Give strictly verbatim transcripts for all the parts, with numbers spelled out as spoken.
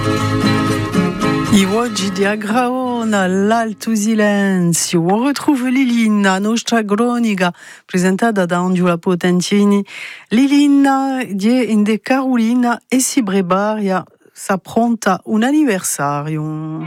I oggi di Agraona, l'Alto Silenzio. On retrouve Lilina, nostra cronica, presentata da Angela Potentini. Lilina die in de Carolina e si preparia, s'appronta un anniversario.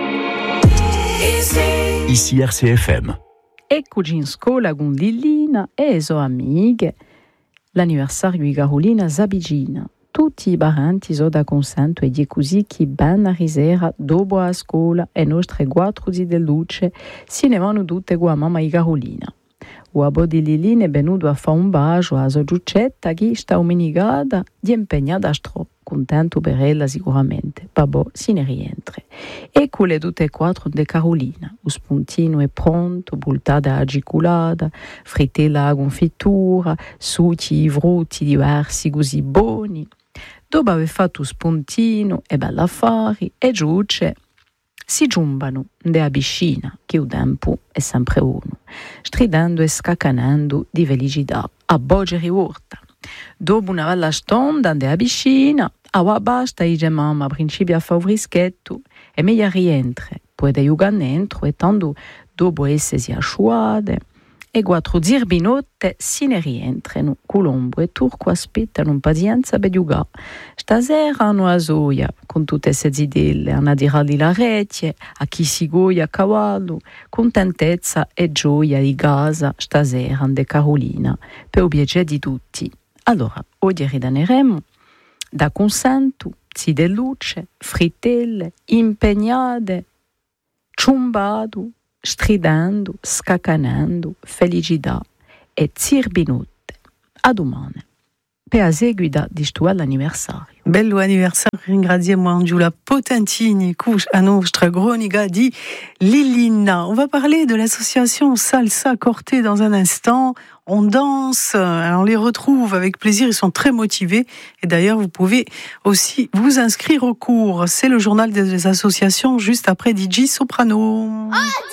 Ici R C F M. Eccoci in scuola con Lilina e sue amiche. L'anniversario di Carolina s'avvicina. Tutti i parenti sono da consento e di così chi ben a risera dopo la scuola e nostre quattro di del luce si ne vanno tutte con la mamma di Carolina. O abo di Lilina è venuto a fare un bacio a sua giuccetta che sta umenicata di impegnata a stro. Contento per ella sicuramente, babò si ne rientra. Ecco le tutte e quattro di Carolina, lo spuntino è pronto, bultata agiculata, frittella a confittura, succhi, frutti diversi così buoni. Dopo aver fatto lo spuntino e bella affari e giuce, si giumbano nella piscina, che il tempo è sempre uno, stridendo e scaccanando di felicità, a bogge rivolta. Dopo una bella stonda nella piscina, a basta dice mamma, principio a fare un frischetto e meglio rientra, poi da giocare dentro e tanto dopo essersi asciugate e quattro zirbinotte si ne rientrano. Colombo e Turco aspettano pazienza per giocare. Stasera hanno a soia con tutte queste zidelle, hanno a dirargli la rete, a chi si goia a cavallo, contentezza e gioia di casa stasera de Carolina, per il piacere di tutti. Allora, oggi ridaneremo da consento, zi de luce, frittelle, impegnate, ciumbato, stridando, scaccanando, felicità e zirbinotte. A domani, per la seguita di questo anniversario. Bello anniversario, ringraziamo Angela Potentini, couche à nostra cronica di Lilina. On va parler de l'association Salsa Corté dans un instant. On danse, on les retrouve avec plaisir, ils sont très motivés. Et d'ailleurs, vous pouvez aussi vous inscrire au cours. C'est le journal des associations juste après D J Soprano. Oh,